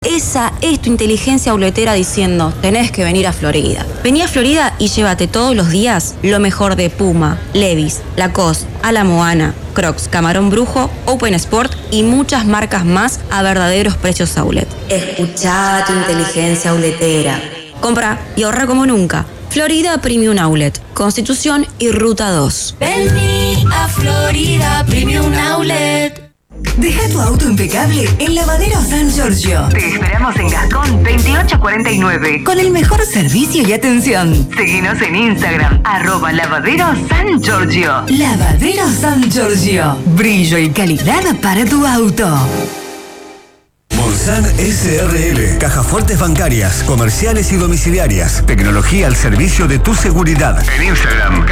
Esa es tu inteligencia auletera diciendo, tenés que venir a Florida. Vení a Florida y llévate todos los días lo mejor de Puma, Levi's, Lacoste, A La Moana, Crocs, Camarón Brujo, Open Sport y muchas marcas más a verdaderos precios outlet. Escuchá tu inteligencia auletera. Compra y ahorra como nunca. Florida Premium Outlet, Constitución y Ruta 2. Vení a Florida Premium Outlet. Deja tu auto impecable en Lavadero San Giorgio. Te esperamos en Gascón 2849 con el mejor servicio y atención. Seguinos en Instagram, @Lavadero San Giorgio. Lavadero San Giorgio. Brillo y calidad para tu auto. Monsan SRL, cajas fuertes bancarias, comerciales y domiciliarias. Tecnología al servicio de tu seguridad. En Instagram,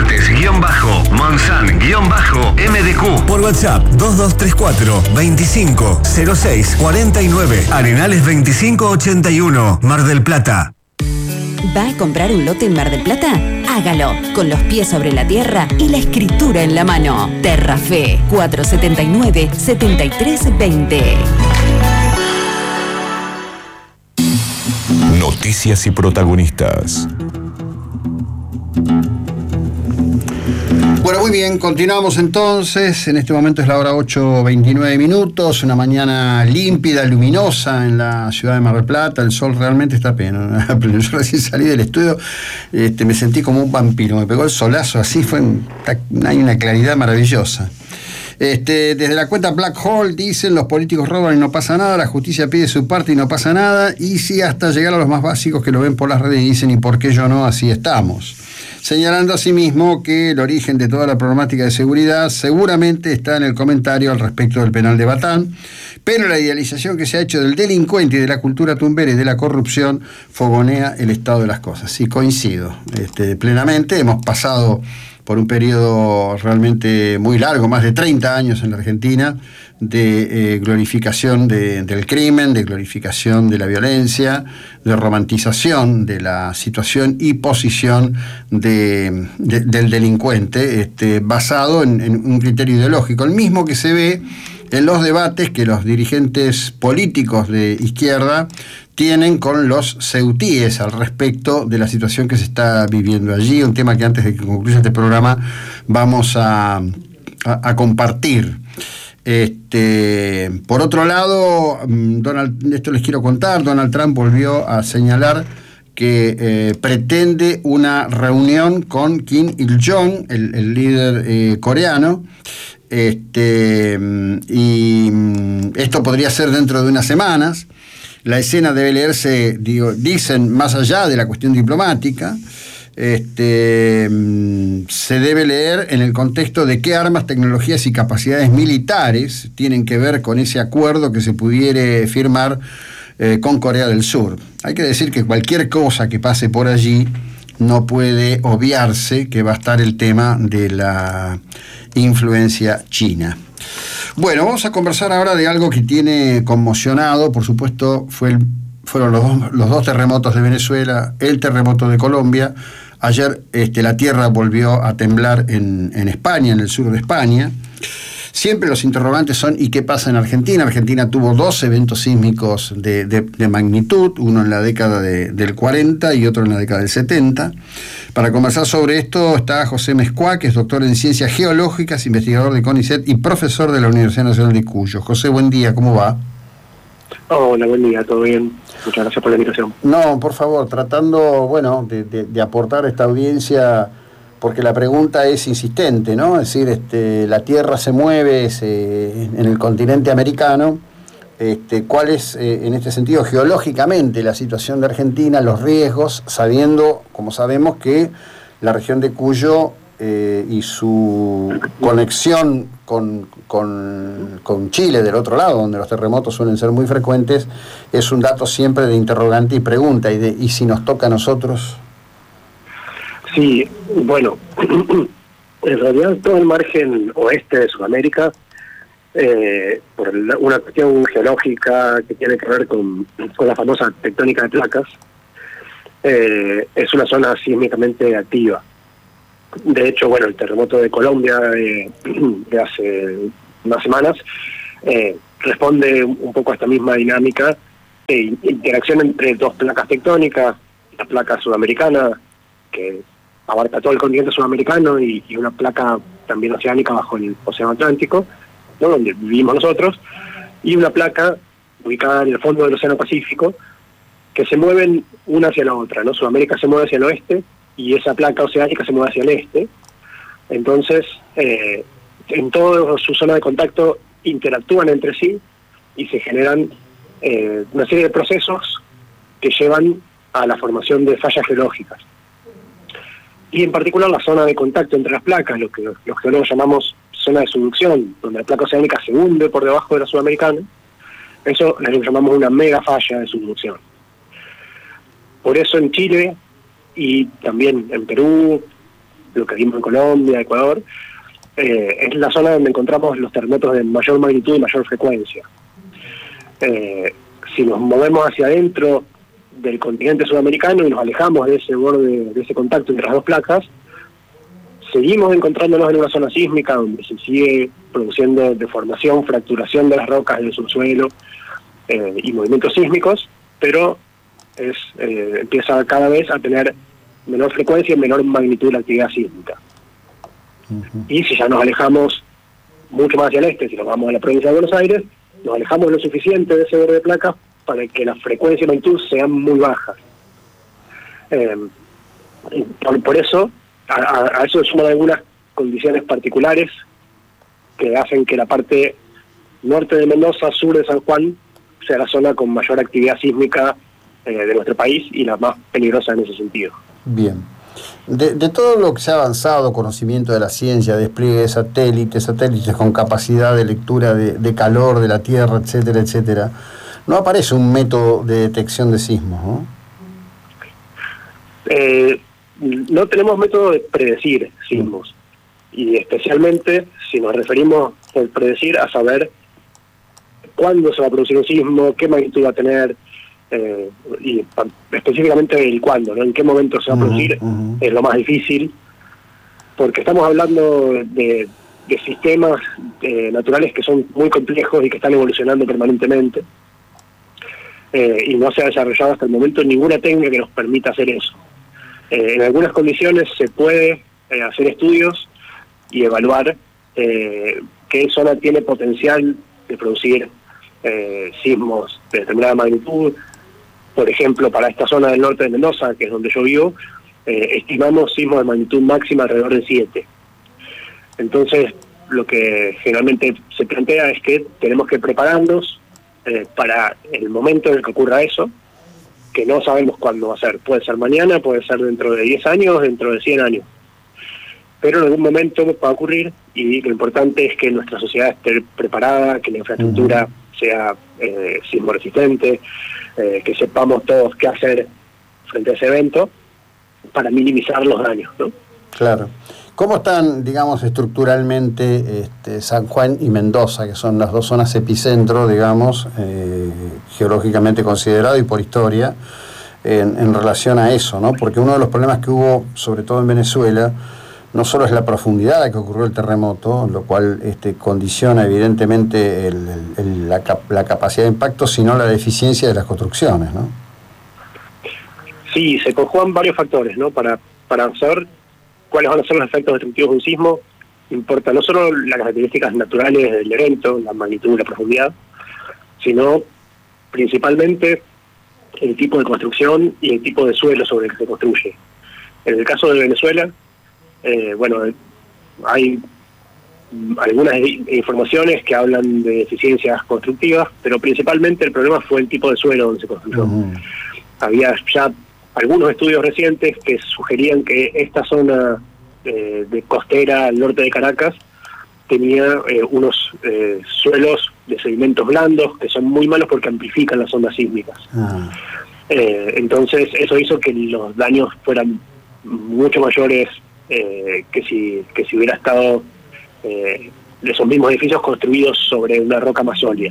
cajafuertes_Monsan_MDQ. Por WhatsApp, 2234 25 06 49. Arenales 2581, Mar del Plata. ¿Va a comprar un lote en Mar del Plata? Hágalo, con los pies sobre la tierra y la escritura en la mano. Terrafe, 479-7320. Noticias y protagonistas. Bueno, muy bien, continuamos entonces. En este momento es la hora 8:29 minutos, una mañana límpida, luminosa en la ciudad de Mar del Plata. El sol realmente está pleno. Yo recién salí del estudio, me sentí como un vampiro, me pegó el solazo, así hay una claridad maravillosa. Desde la cuenta Black Hole dicen: los políticos roban y no pasa nada, la justicia pide su parte y no pasa nada, y sí, hasta llegar a los más básicos que lo ven por las redes y dicen: ¿y por qué yo no? Así estamos. Señalando asimismo que el origen de toda la problemática de seguridad seguramente está en el comentario al respecto del penal de Batán, pero la idealización que se ha hecho del delincuente y de la cultura tumbera y de la corrupción fogonea el estado de las cosas. Sí, coincido plenamente. Hemos pasado por un periodo realmente muy largo, más de 30 años en la Argentina, de glorificación del crimen, de glorificación de la violencia, de romantización de la situación y posición del delincuente, basado en un criterio ideológico, el mismo que se ve en los debates que los dirigentes políticos de izquierda tienen con los ceutíes al respecto de la situación que se está viviendo allí, un tema que antes de que concluya este programa vamos a compartir. Por otro lado, esto les quiero contar, Donald Trump volvió a señalar que pretende una reunión con Kim Il-jong, el líder coreano, y esto podría ser dentro de unas semanas. La escena debe leerse, dicen, más allá de la cuestión diplomática. Se debe leer en el contexto de qué armas, tecnologías y capacidades militares tienen que ver con ese acuerdo que se pudiera firmar con Corea del Sur. Hay que decir que cualquier cosa que pase por allí no puede obviarse que va a estar el tema de la influencia china. Bueno, vamos a conversar ahora de algo que tiene conmocionado. Por supuesto, fueron los dos terremotos de Venezuela, el terremoto de Colombia. Ayer la tierra volvió a temblar en España, en el sur de España. Siempre los interrogantes son: ¿y qué pasa en Argentina? Argentina tuvo 2 eventos sísmicos de magnitud, uno en la década del 40 y otro en la década del 70. Para conversar sobre esto está José Mescuá, que es doctor en Ciencias Geológicas, investigador de CONICET y profesor de la Universidad Nacional de Cuyo. José, buen día, ¿cómo va? Hola, buen día, ¿todo bien? Muchas gracias por la invitación. No, por favor, tratando, de aportar a esta audiencia, porque la pregunta es insistente, ¿no? Es decir, la Tierra se mueve en el continente americano. ¿Cuál es, en este sentido, geológicamente la situación de Argentina, los riesgos, sabiendo, como sabemos, que la región de Cuyo y su conexión con Chile del otro lado, donde los terremotos suelen ser muy frecuentes, es un dato siempre de interrogante y pregunta, ¿y si nos toca a nosotros? Sí, bueno, en realidad todo el margen oeste de Sudamérica, por una cuestión geológica que tiene que ver con la famosa tectónica de placas, es una zona sísmicamente activa. De hecho, bueno, el terremoto de Colombia de hace unas semanas responde un poco a esta misma dinámica interacción entre dos placas tectónicas, la placa sudamericana, que abarca todo el continente sudamericano, y una placa también oceánica bajo el Océano Atlántico, ¿no?, donde vivimos nosotros, y una placa ubicada en el fondo del Océano Pacífico, que se mueven una hacia la otra, ¿no? Sudamérica se mueve hacia el oeste y esa placa oceánica se mueve hacia el este. Entonces, en toda su zona de contacto interactúan entre sí y se generan una serie de procesos que llevan a la formación de fallas geológicas. Y en particular la zona de contacto entre las placas, lo que los geólogos llamamos zona de subducción, donde la placa oceánica se hunde por debajo de la sudamericana, eso es lo que llamamos una mega falla de subducción. Por eso en Chile y también en Perú, lo que vimos en Colombia, Ecuador, es la zona donde encontramos los terremotos de mayor magnitud y mayor frecuencia. Si nos movemos hacia adentro del continente sudamericano y nos alejamos de ese borde, de ese contacto entre las dos placas, seguimos encontrándonos en una zona sísmica donde se sigue produciendo deformación, fracturación de las rocas del subsuelo y movimientos sísmicos, pero empieza cada vez a tener menor frecuencia y menor magnitud la actividad sísmica. Y si ya nos alejamos mucho más hacia el este, si nos vamos a la provincia de Buenos Aires, nos alejamos lo suficiente de ese borde de placas para que la frecuencia y magnitud sean muy bajas. Por eso, a eso se suman algunas condiciones particulares que hacen que la parte norte de Mendoza, sur de San Juan, sea la zona con mayor actividad sísmica de nuestro país y la más peligrosa en ese sentido. Bien. De todo lo que se ha avanzado, conocimiento de la ciencia, despliegue de satélites con capacidad de lectura de calor de la Tierra, etcétera, etcétera, no aparece un método de detección de sismos, ¿no? No tenemos método de predecir sismos, y especialmente si nos referimos por predecir a saber cuándo se va a producir un sismo, qué magnitud va a tener, y específicamente el cuándo, ¿no? En qué momento se va a producir, es lo más difícil, porque estamos hablando de sistemas naturales que son muy complejos y que están evolucionando permanentemente, y no se ha desarrollado hasta el momento ninguna técnica que nos permita hacer eso. En algunas condiciones se puede hacer estudios y evaluar qué zona tiene potencial de producir sismos de determinada magnitud. Por ejemplo, para esta zona del norte de Mendoza, que es donde yo vivo, estimamos sismos de magnitud máxima alrededor de 7. Entonces, lo que generalmente se plantea es que tenemos que prepararnos para el momento en el que ocurra eso, que no sabemos cuándo va a ser. Puede ser mañana, puede ser dentro de 10 años, dentro de 100 años. Pero en algún momento va a ocurrir, y lo importante es que nuestra sociedad esté preparada, que la infraestructura sea sismo resistente, que sepamos todos qué hacer frente a ese evento para minimizar los daños, ¿no? Claro. ¿Cómo están, digamos, estructuralmente San Juan y Mendoza, que son las dos zonas epicentro, digamos, geológicamente considerado y por historia, en relación a eso, ¿no? Porque uno de los problemas que hubo, sobre todo en Venezuela, no solo es la profundidad a la que ocurrió el terremoto, lo cual condiciona evidentemente la capacidad de impacto, sino la deficiencia de las construcciones, ¿no? Sí, se conjugan varios factores, ¿no? Para saber cuáles van a ser los efectos destructivos de un sismo, importa no solo las características naturales del evento, la magnitud, la profundidad, sino principalmente el tipo de construcción y el tipo de suelo sobre el que se construye. En el caso de Venezuela, hay algunas informaciones que hablan de deficiencias constructivas, pero principalmente el problema fue el tipo de suelo donde se construyó. Había ya algunos estudios recientes que sugerían que esta zona de costera al norte de Caracas tenía unos suelos de sedimentos blandos que son muy malos porque amplifican las ondas sísmicas. Entonces eso hizo que los daños fueran mucho mayores que si hubiera estado esos mismos edificios construidos sobre una roca más sólida.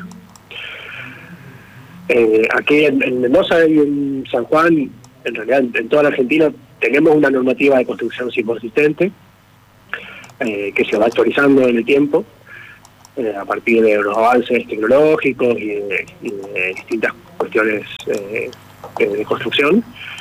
Aquí en Mendoza y en San Juan, en realidad en toda la Argentina, tenemos una normativa de construcción sismo-resistente que se va actualizando en el tiempo a partir de los avances tecnológicos y de distintas cuestiones de construcción.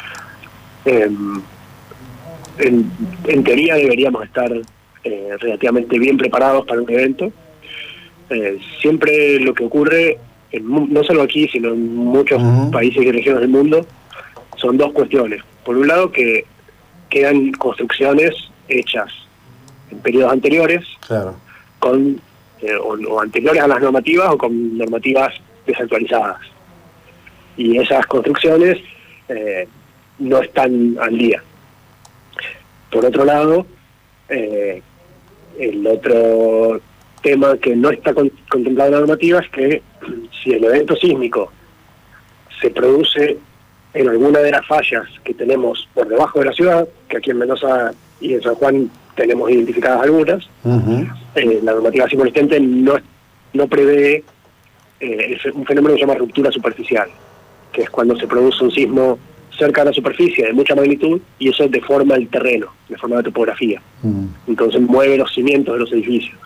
En teoría deberíamos estar relativamente bien preparados para un evento. Siempre lo que ocurre, no solo aquí, sino en muchos países y regiones del mundo, son dos cuestiones. Por un lado, que quedan construcciones hechas en periodos anteriores, claro, con o anteriores a las normativas o con normativas desactualizadas. Y esas construcciones no están al día. Por otro lado, el otro tema que no está contemplado en la normativa es que si el evento sísmico se produce en alguna de las fallas que tenemos por debajo de la ciudad, que aquí en Mendoza y en San Juan tenemos identificadas algunas, la normativa sismo-resistente no prevé un fenómeno que se llama ruptura superficial, que es cuando se produce un sismo cerca de la superficie de mucha magnitud y eso deforma el terreno, deforma la topografía. Entonces mueve los cimientos de los edificios.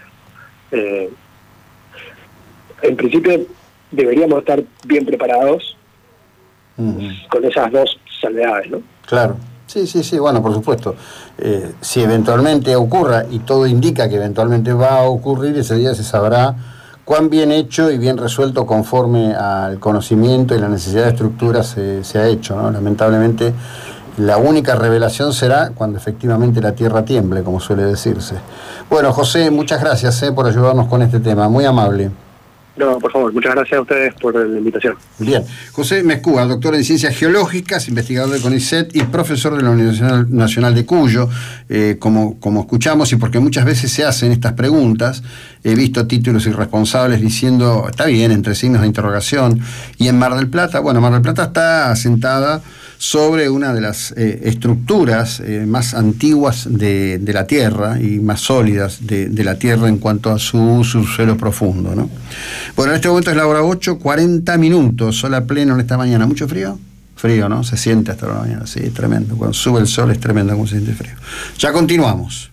En principio deberíamos estar bien preparados con esas dos salvedades, ¿no? Claro. Sí, bueno, por supuesto. Si eventualmente ocurra, y todo indica que eventualmente va a ocurrir, ese día se sabrá cuán bien hecho y bien resuelto conforme al conocimiento y la necesidad de estructura se ha hecho, ¿no? Lamentablemente, la única revelación será cuando efectivamente la tierra tiemble, como suele decirse. Bueno, José, muchas gracias por ayudarnos con este tema, muy amable. No, por favor, muchas gracias a ustedes por la invitación. Bien, José Mezcúa, doctor en Ciencias Geológicas, investigador de CONICET y profesor de la Universidad Nacional de Cuyo, como escuchamos y porque muchas veces se hacen estas preguntas, he visto títulos irresponsables diciendo, está bien, entre signos de interrogación, y en Mar del Plata, bueno, Mar del Plata está asentada sobre una de las estructuras más antiguas de la Tierra y más sólidas de la Tierra en cuanto a su subsuelo profundo, ¿no? Bueno, en este momento es la hora 8:40, sol a pleno en esta mañana. ¿Mucho frío? Frío, ¿no? Se siente hasta la mañana, sí, tremendo. Cuando sube el sol es tremendo como se siente frío. Ya continuamos.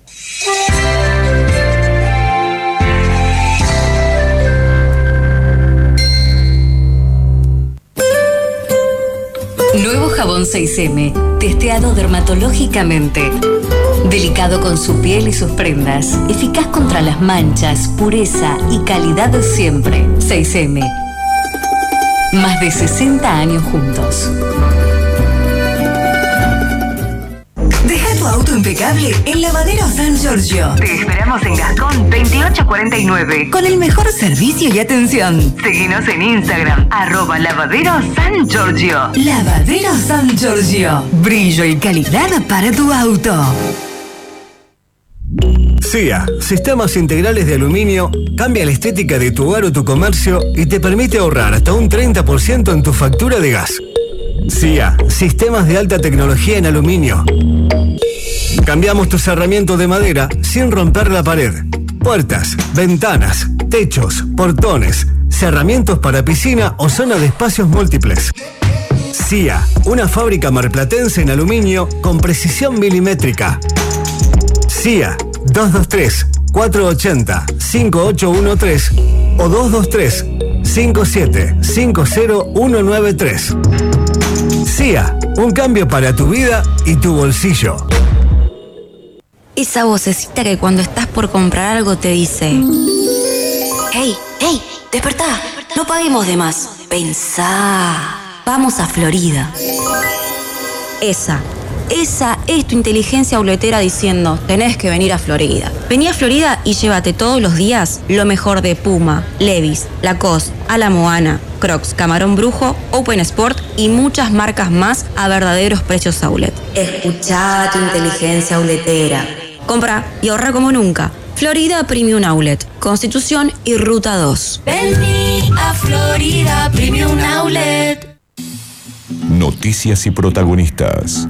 Nuevo jabón 6M, testeado dermatológicamente. Delicado con su piel y sus prendas. Eficaz contra las manchas, pureza y calidad de siempre. 6M. Más de 60 años juntos. Deja tu auto impecable en Lavadero San Giorgio. Te esperamos en Gascón 2849 con el mejor servicio y atención. Seguinos en Instagram, @Lavadero San Giorgio. Lavadero San Giorgio. Brillo y calidad para tu auto. SIA, Sistemas Integrales de Aluminio, cambia la estética de tu hogar o tu comercio y te permite ahorrar hasta un 30% en tu factura de gas. SIA, Sistemas de Alta Tecnología en Aluminio. Cambiamos tu cerramiento de madera sin romper la pared. Puertas, ventanas, techos, portones, cerramientos para piscina o zona de espacios múltiples. SIA, una fábrica marplatense en aluminio con precisión milimétrica. SIA 223-480-5813 o 223-57-50193. SIA, un cambio para tu vida y tu bolsillo. Esa vocecita que cuando estás por comprar algo te dice: ¡Hey, despertá! No paguemos de más. Pensá. Vamos a Florida. Esa es tu inteligencia auletera diciendo: tenés que venir a Florida. Vení a Florida y llévate todos los días lo mejor de Puma, Levi's, Lacoste, A la Moana, Crocs, Camarón Brujo, Open Sport y muchas marcas más a verdaderos precios outlet. Escuchá tu inteligencia auletera. Compra y ahorra como nunca. Florida Premium Outlet, Constitución y Ruta 2. Vení a Florida Premium Outlet. Noticias y protagonistas.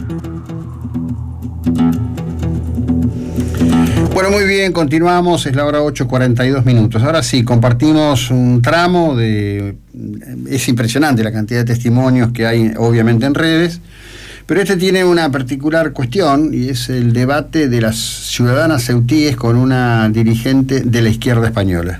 Bueno, muy bien, continuamos, es la hora 8:42. Ahora sí, compartimos un tramo de... Es impresionante la cantidad de testimonios que hay, obviamente, en redes, pero este tiene una particular cuestión, y es el debate de las ciudadanas ceutíes con una dirigente de la izquierda española.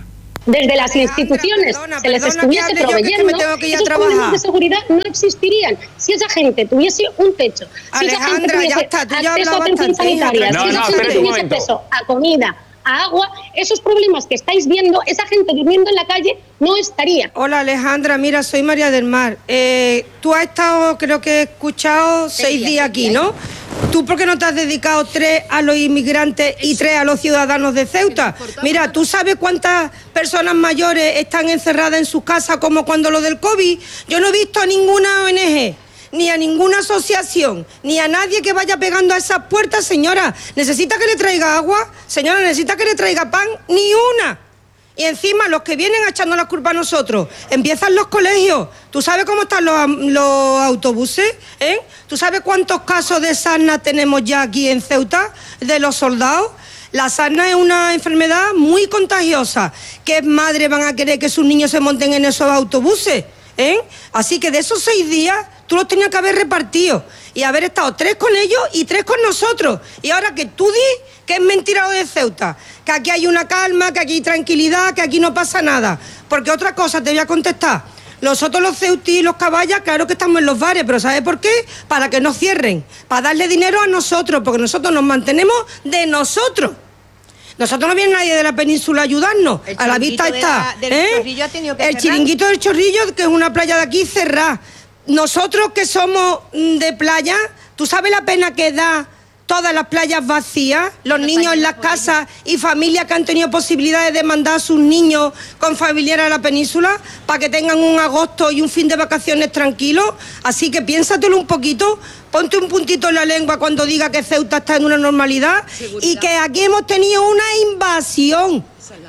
desde las instituciones se les estuviese proveyendo, esos problemas de seguridad no existirían. Si esa gente tuviese un techo, si esa gente tuviese acceso a atención sanitaria, si esa gente tuviese acceso a comida, a agua, esos problemas que estáis viendo, esa gente viviendo en la calle no estaría. Hola Alejandra, mira, soy María del Mar. Tú has estado, creo que he escuchado 6 días aquí, ¿no? ¿Tú por qué no te has dedicado 3 a los inmigrantes y 3 a los ciudadanos de Ceuta? Mira, ¿tú sabes cuántas personas mayores están encerradas en sus casas como cuando lo del COVID? Yo no he visto a ninguna ONG, ni a ninguna asociación, ni a nadie que vaya pegando a esas puertas. Señora, ¿necesita que le traiga agua? Señora, ¿necesita que le traiga pan? Ni una. Y encima los que vienen echando la culpa a nosotros, empiezan los colegios. ¿Tú sabes cómo están los autobuses? ¿Tú sabes cuántos casos de sarna tenemos ya aquí en Ceuta, de los soldados? La sarna es una enfermedad muy contagiosa. ¿Qué madres van a querer que sus niños se monten en esos autobuses? Así que de esos 6 días, tú los tenías que haber repartido y haber estado 3 con ellos y 3 con nosotros. Y ahora que tú di que es mentira lo de Ceuta, que aquí hay una calma, que aquí hay tranquilidad, que aquí no pasa nada. Porque otra cosa te voy a contestar. Nosotros los ceutíes y los caballas, claro que estamos en los bares, pero ¿sabes por qué? Para que nos cierren, para darle dinero a nosotros, porque nosotros nos mantenemos de nosotros. Nosotros no viene nadie de la península a ayudarnos. A la vista está. El chiringuito del Chorrillo, que es una playa de aquí cerrada. Nosotros que somos de playa, ¿tú sabes la pena que da todas las playas vacías? Los niños en las casas y familias que han tenido posibilidades de mandar a sus niños con familiares a la península para que tengan un agosto y un fin de vacaciones tranquilos. Así que piénsatelo un poquito, ponte un puntito en la lengua cuando diga que Ceuta está en una normalidad y que aquí hemos tenido una invasión.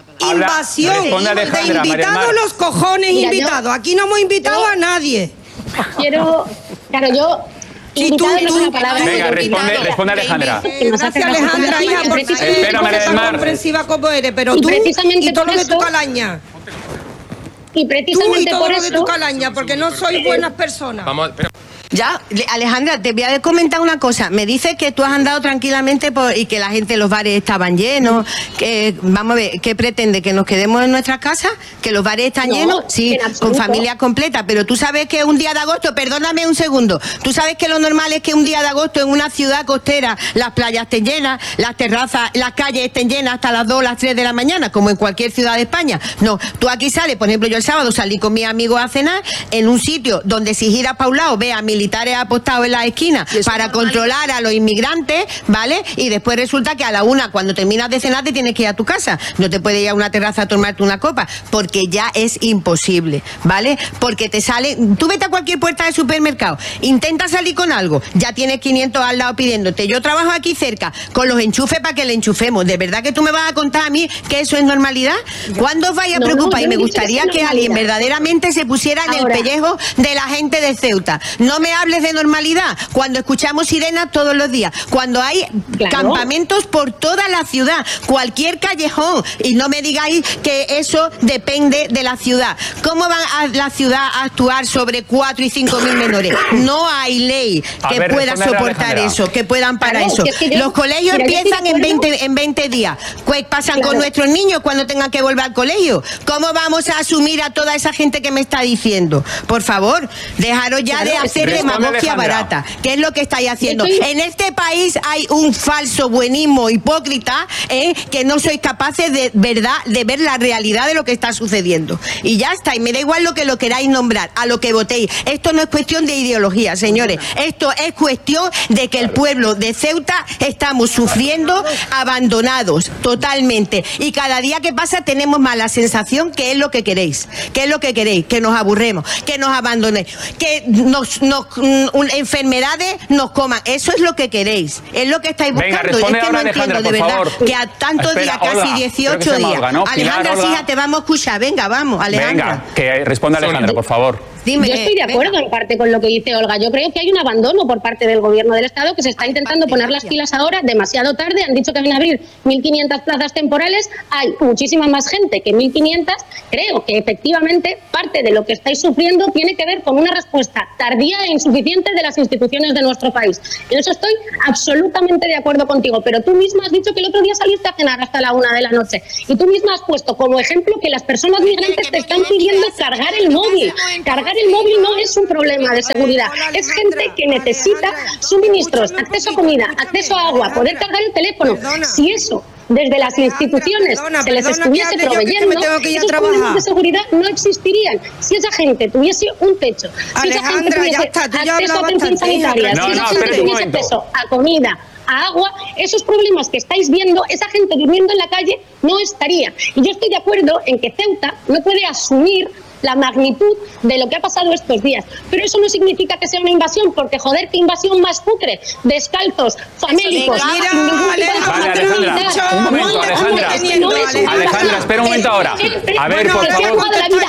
De invitados los cojones. Mira, invitados. Aquí no hemos invitado a nadie. Venga, responde Alejandra. Gracias, Alejandra, hija, porque espera, María del Mar. Comprensiva como eres, pero tú y todo lo de tu calaña. Y precisamente tú y todo por lo eso, de tu calaña, porque no sois buenas personas. Vamos, pero... Ya, Alejandra, te voy a comentar una cosa. Me dices que tú has andado tranquilamente y que la gente, los bares estaban llenos. Que, vamos a ver, ¿qué pretende? ¿Que nos quedemos en nuestras casas? ¿Que los bares están llenos? Sí, con familia completa. Pero tú sabes que un día de agosto, perdóname un segundo, tú sabes que lo normal es que un día de agosto en una ciudad costera las playas estén llenas, las terrazas, las calles estén llenas hasta las 2 o las 3 de la mañana, como en cualquier ciudad de España. No, tú aquí sales, por ejemplo, yo el sábado salí con mis amigos a cenar en un sitio donde si giras para un lado veas militares apostados en la esquina para controlar a los inmigrantes, ¿vale? Y después resulta que a la 1, cuando terminas de cenar, te tienes que ir a tu casa. No te puedes ir a una terraza a tomarte una copa, porque ya es imposible, ¿vale? Porque te sale... Tú vete a cualquier puerta de supermercado, intenta salir con algo, ya tienes 500 al lado pidiéndote. Yo trabajo aquí cerca con los enchufes para que le enchufemos. ¿De verdad que tú me vas a contar a mí que eso es normalidad? ¿Cuándo os vais a preocupar? Y me gustaría que alguien verdaderamente se pusiera en el pellejo de la gente de Ceuta. No me hables de normalidad cuando escuchamos sirenas todos los días, cuando hay campamentos por toda la ciudad, cualquier callejón, y no me digáis que eso depende de la ciudad. ¿Cómo va a la ciudad a actuar sobre 4 y 5 mil menores? No hay ley que pueda soportar eso, que puedan parar eso. Los colegios empiezan en 20 días. ¿Qué pasan con nuestros niños cuando tengan que volver al colegio? ¿Cómo vamos a asumir a toda esa gente que me está diciendo? Por favor, dejaros ya de hacer demagogia barata, que es lo que estáis haciendo. En este país hay un falso buenismo hipócrita, que no sois capaces de verdad de ver la realidad de lo que está sucediendo. Y ya está, y me da igual lo que lo queráis nombrar, a lo que votéis. Esto no es cuestión de ideología, señores. Esto es cuestión de que el pueblo de Ceuta estamos sufriendo, abandonados totalmente. Y cada día que pasa tenemos más la sensación que es lo que queréis. ¿Qué es lo que queréis? Que nos aburremos, que nos abandonéis, que enfermedades nos coman. Eso es lo que queréis, es lo que estáis buscando. Venga, responde es que ahora, no entiendo, Alejandra, de verdad, favor. que a tantos días, casi 18 días. Olga, ¿no? Alejandra, Pilar, hija, te vamos a escuchar. Venga, vamos, Alejandra. Venga, que responda Alejandra, por favor. Dime, yo estoy de acuerdo en parte con lo que dice Olga. Yo creo que hay un abandono por parte del gobierno del Estado, que se está intentando poner las pilas ahora demasiado tarde. Han dicho que van a abrir 1.500 plazas temporales. Hay muchísima más gente que 1.500. Creo que efectivamente parte de lo que estáis sufriendo tiene que ver con una respuesta tardía e insuficiente de las instituciones de nuestro país. En eso estoy absolutamente de acuerdo contigo, pero tú misma has dicho que el otro día saliste a cenar hasta la 1 de la noche y tú misma has puesto como ejemplo que las personas migrantes te están pidiendo cargar el móvil. Cargar el móvil no es un problema de seguridad, es gente que necesita suministros, acceso a comida, acceso a agua, poder cargar el teléfono. Si eso desde las instituciones se les estuviese proveyendo, esos problemas de seguridad no existirían. Si esa gente tuviese un techo, si esa gente tuviese acceso a atención sanitaria, si esa gente tuviese acceso a comida, a agua, esos problemas que estáis viendo, esa gente viviendo en la calle no estaría. Y yo estoy de acuerdo en que Ceuta no puede asumir la magnitud de lo que ha pasado estos días. Pero eso no significa que sea una invasión, porque joder, qué invasión más cutre, descalzos, famélicos, sin ningún tipo de formación militar. Un momento, Alejandra, espera un momento ahora. A ver, por favor,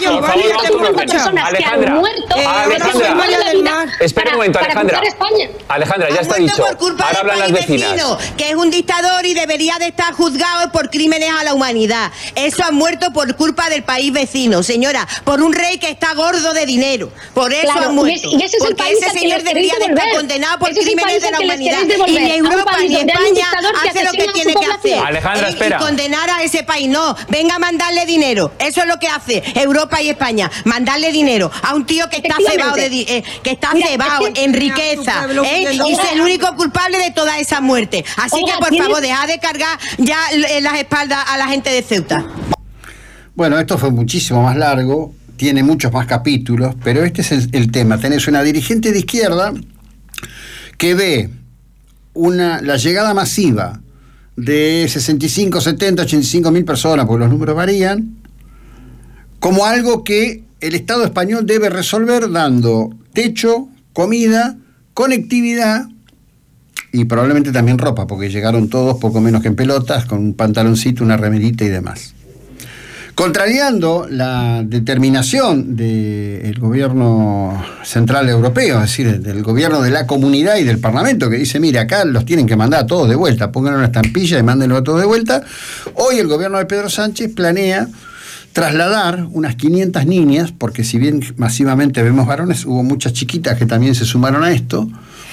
espera un momento, Alejandra, ya está dicho. Ahora hablan las vecinas. Vecino, que es un dictador y debería de estar juzgado por crímenes a la humanidad. Eso ha muerto por culpa del país vecino, señora, por un rey que está gordo de dinero. Por eso ha muerto. Y ese es el porque país ese señor debería de estar condenado por crímenes de la humanidad. Y ni Europa ni España hace lo que tiene que hacer. Alejandra, espera. Y condenar a ese país, no. Venga a mandarle dinero. Eso es lo que hace Europa y España. Mandarle dinero a un tío que está cebado en riqueza. Y es el único culpable de toda esa muerte. Así que, por favor, deja de cargar ya las espaldas a la gente de Ceuta. Bueno, esto fue muchísimo más largo, tiene muchos más capítulos, pero este es el tema. Tenés una dirigente de izquierda que ve la llegada masiva de 65, 70, 85 mil personas, porque los números varían, como algo que el Estado español debe resolver dando techo, comida, conectividad y probablemente también ropa, porque llegaron todos poco menos que en pelotas, con un pantaloncito, una remerita y demás. Contrariando la determinación del gobierno central europeo, es decir, del gobierno de la comunidad y del Parlamento, que dice, mire, acá los tienen que mandar a todos de vuelta, pónganle una estampilla y mándenlo a todos de vuelta. Hoy el gobierno de Pedro Sánchez planea trasladar unas 500 niñas, porque si bien masivamente vemos varones, hubo muchas chiquitas que también se sumaron a esto,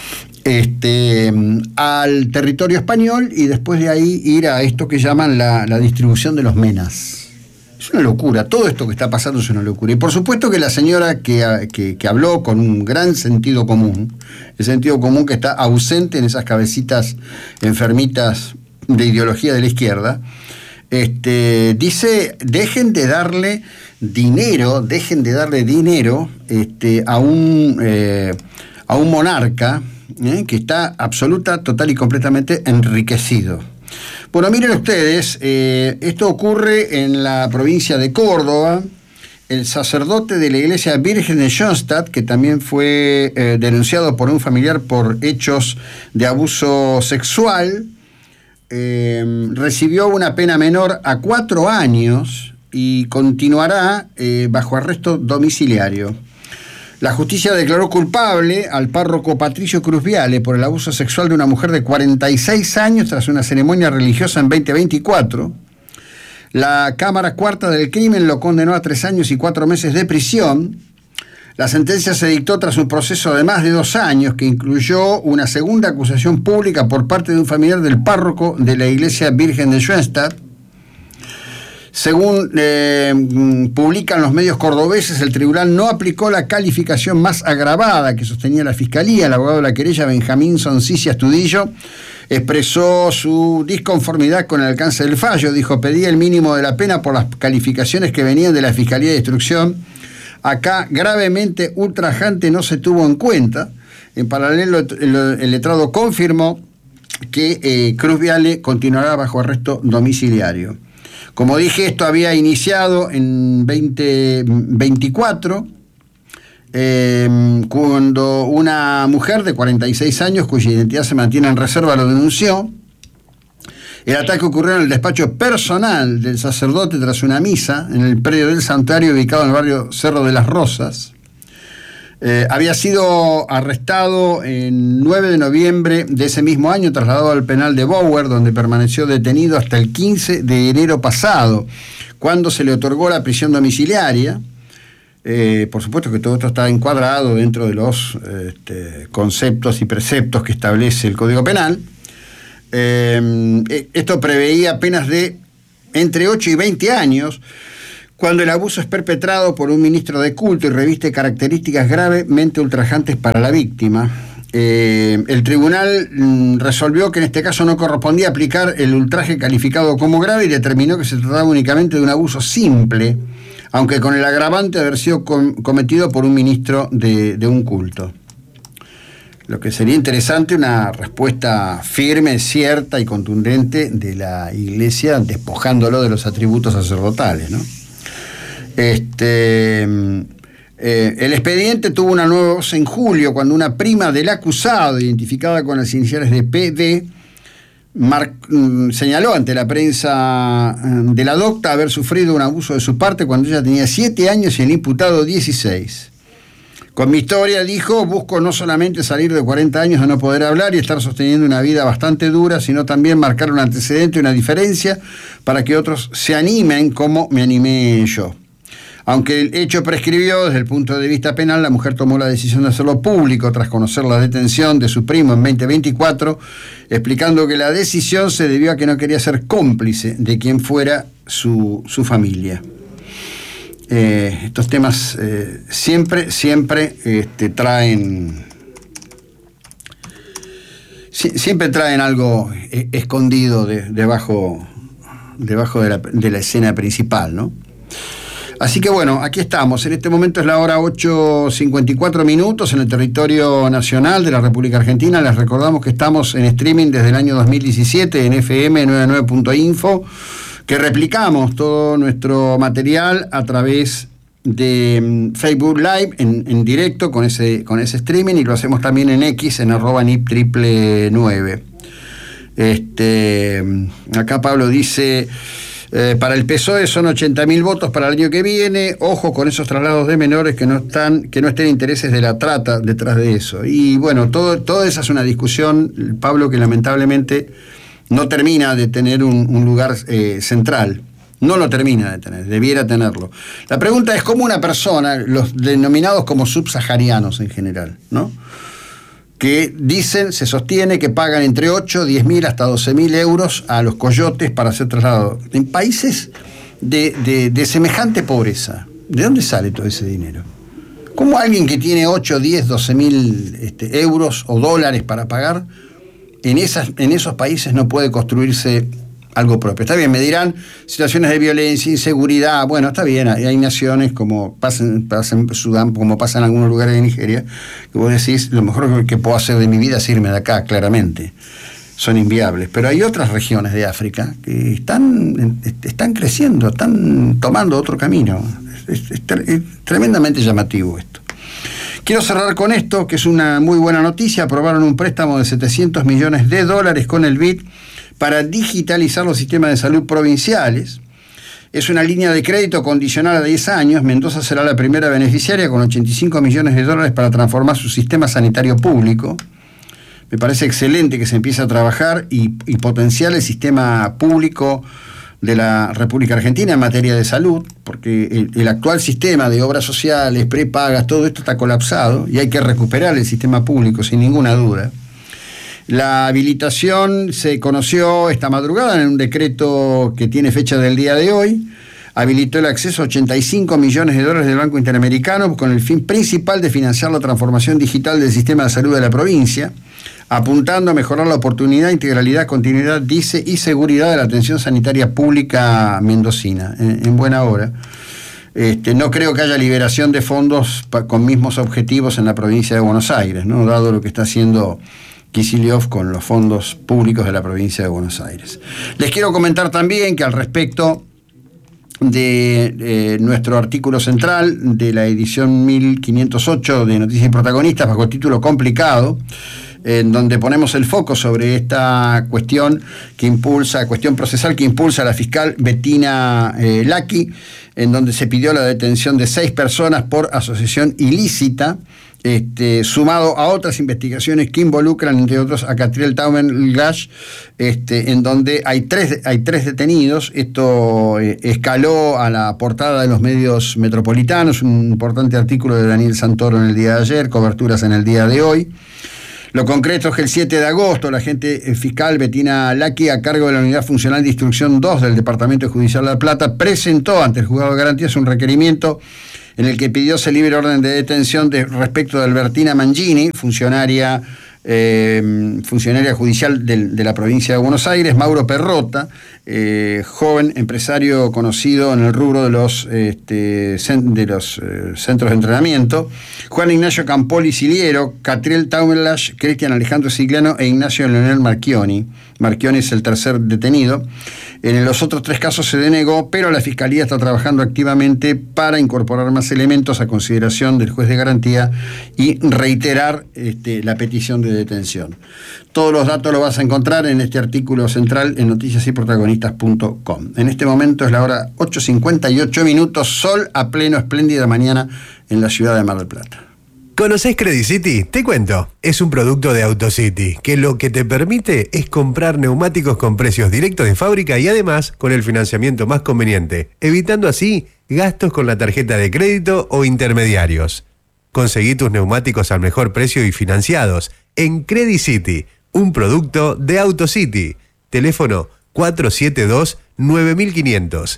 al territorio español, y después de ahí ir a esto que llaman la distribución de los menas. Es una locura, todo esto que está pasando es una locura. Y por supuesto que la señora que habló con un gran sentido común, el sentido común que está ausente en esas cabecitas enfermitas de ideología de la izquierda, dice, dejen de darle dinero a un monarca que está absoluta, total y completamente enriquecido. Bueno, miren ustedes, esto ocurre en la provincia de Córdoba. El sacerdote de la iglesia Virgen de Schoenstatt, que también fue denunciado por un familiar por hechos de abuso sexual, recibió una pena menor a 4 años y continuará bajo arresto domiciliario. La justicia declaró culpable al párroco Patricio Cruz Viale por el abuso sexual de una mujer de 46 años tras una ceremonia religiosa en 2024. La Cámara Cuarta del Crimen lo condenó a 3 años y 4 meses de prisión. La sentencia se dictó tras un proceso de más de 2 años que incluyó una segunda acusación pública por parte de un familiar del párroco de la iglesia Virgen de Schoenstatt. Según publican los medios cordobeses, el tribunal no aplicó la calificación más agravada que sostenía la Fiscalía. El abogado de la querella, Benjamín Soncisi Astudillo, expresó su disconformidad con el alcance del fallo. Dijo, pedí el mínimo de la pena por las calificaciones que venían de la Fiscalía de Instrucción. Acá, gravemente ultrajante, no se tuvo en cuenta. En paralelo, el letrado confirmó que Cruz Viale continuará bajo arresto domiciliario. Como dije, esto había iniciado en 2024, cuando una mujer de 46 años, cuya identidad se mantiene en reserva, lo denunció. El ataque ocurrió en el despacho personal del sacerdote tras una misa en el predio del santuario ubicado en el barrio Cerro de las Rosas. Había sido arrestado el 9 de noviembre de ese mismo año, trasladado al penal de Bower, donde permaneció detenido hasta el 15 de enero pasado, cuando se le otorgó la prisión domiciliaria. Por supuesto que todo esto está encuadrado dentro de los conceptos y preceptos que establece el Código Penal. Esto preveía penas de entre 8 y 20 años cuando el abuso es perpetrado por un ministro de culto y reviste características gravemente ultrajantes para la víctima. El tribunal resolvió que en este caso no correspondía aplicar el ultraje calificado como grave y determinó que se trataba únicamente de un abuso simple, aunque con el agravante de haber sido cometido por un ministro de un culto. Lo que sería interesante, una respuesta firme, cierta y contundente de la Iglesia, despojándolo de los atributos sacerdotales, ¿no? El expediente tuvo una nueva voz en julio, cuando una prima del acusado, identificada con las iniciales de PD, señaló ante la prensa de la docta haber sufrido un abuso de su parte cuando ella tenía 7 años y el imputado 16. Con mi historia, dijo, busco no solamente salir de 40 años de no poder hablar y estar sosteniendo una vida bastante dura, sino también marcar un antecedente y una diferencia para que otros se animen como me animé yo. Aunque el hecho prescribió, desde el punto de vista penal, la mujer tomó la decisión de hacerlo público tras conocer la detención de su primo en 2024, explicando que la decisión se debió a que no quería ser cómplice de quien fuera su familia. Estos temas siempre traen algo escondido debajo de la escena principal, ¿no? Así que bueno, aquí estamos. En este momento es la hora 8:54 minutos en el territorio nacional de la República Argentina. Les recordamos que estamos en streaming desde el año 2017 en fm99.info, que replicamos todo nuestro material a través de Facebook Live en directo con ese streaming, y lo hacemos también en X en @nip999. Acá Pablo dice: para el PSOE son 80.000 votos para el año que viene. Ojo con esos traslados de menores que no estén intereses de la trata detrás de eso. Y bueno, toda esa es una discusión, Pablo, que lamentablemente no termina de tener un lugar central. No lo termina de tener, debiera tenerlo. La pregunta es cómo una persona, los denominados como subsaharianos en general, ¿no?, que se sostiene que pagan entre 8, 10.000 hasta 12.000 euros a los coyotes para ser trasladados. En países de semejante pobreza, ¿de dónde sale todo ese dinero? ¿Cómo alguien que tiene 8, 10, 12.000 euros o dólares para pagar, en esos países no puede construirse algo propio? Está bien, me dirán, situaciones de violencia, inseguridad, bueno, está bien, hay naciones como pasa en Sudán, como pasa en algunos lugares de Nigeria, que vos decís, lo mejor que puedo hacer de mi vida es irme de acá, claramente. Son inviables. Pero hay otras regiones de África que están creciendo, están tomando otro camino. Es tremendamente llamativo esto. Quiero cerrar con esto, que es una muy buena noticia. Aprobaron un préstamo de $700 millones con el BID para digitalizar los sistemas de salud provinciales. Es una línea de crédito condicional a 10 años. Mendoza será la primera beneficiaria con $85 millones para transformar su sistema sanitario público. Me parece excelente que se empiece a trabajar y potenciar el sistema público de la República Argentina en materia de salud, porque el actual sistema de obras sociales, prepagas, todo esto está colapsado y hay que recuperar el sistema público sin ninguna duda. La habilitación se conoció esta madrugada en un decreto que tiene fecha del día de hoy. Habilitó el acceso a $85 millones del Banco Interamericano con el fin principal de financiar la transformación digital del sistema de salud de la provincia, apuntando a mejorar la oportunidad, integralidad, continuidad, dice, y seguridad de la atención sanitaria pública mendocina, en buena hora. No creo que haya liberación de fondos con mismos objetivos en la provincia de Buenos Aires, ¿no?, dado lo que está haciendo Kicillof con los fondos públicos de la provincia de Buenos Aires. Les quiero comentar también que al respecto de nuestro artículo central de la edición 1508 de Noticias y Protagonistas, bajo el título Complicado, en donde ponemos el foco sobre esta cuestión procesal que impulsa la fiscal Bettina Lacchi, en donde se pidió la detención de 6 personas por asociación ilícita sumado a otras investigaciones que involucran, entre otros, a Catriel Taumelach, en donde hay tres detenidos. Esto escaló a la portada de los medios metropolitanos, un importante artículo de Daniel Santoro en el día de ayer, coberturas en el día de hoy. Lo concreto es que el 7 de agosto la agente fiscal Bettina Laki, a cargo de la Unidad Funcional de Instrucción 2 del Departamento Judicial de La Plata, presentó ante el Juzgado de Garantías un requerimiento en el que pidió se libre orden de detención respecto de Albertina Mangini, funcionaria judicial de la provincia de Buenos Aires, Mauro Perrota, joven empresario conocido en el rubro de los centros de entrenamiento, Juan Ignacio Campoli Siliero, Catriel Taumelach, Cristian Alejandro Sigliano e Ignacio Leonel Marchioni. Marchioni es el tercer detenido. En los otros 3 casos se denegó, pero la Fiscalía está trabajando activamente para incorporar más elementos a consideración del juez de garantía y reiterar la petición de detención. Todos los datos los vas a encontrar en este artículo central en noticiasyprotagonistas.com. En este momento es la hora 8:58, sol a pleno, espléndida mañana en la ciudad de Mar del Plata. ¿Conocés Credit City? Te cuento. Es un producto de AutoCity que lo que te permite es comprar neumáticos con precios directos de fábrica y además con el financiamiento más conveniente, evitando así gastos con la tarjeta de crédito o intermediarios. Conseguí tus neumáticos al mejor precio y financiados en Credit City, un producto de AutoCity. Teléfono 472-9500.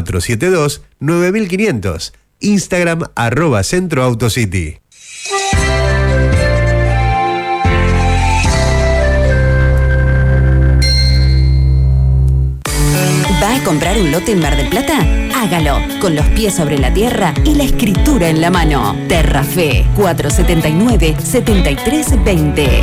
472-9500. Instagram @centroautocity. ¿Va a comprar un lote en Mar del Plata? Hágalo con los pies sobre la tierra y la escritura en la mano. Terrafe 479-7320.